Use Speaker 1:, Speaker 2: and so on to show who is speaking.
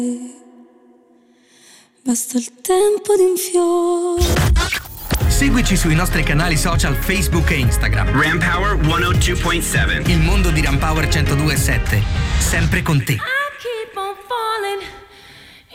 Speaker 1: Basta il tempo di un fiore.
Speaker 2: Seguici sui nostri canali social Facebook e Instagram.
Speaker 3: Rampower 102.7.
Speaker 2: Il mondo di Rampower 102.7. Sempre con te.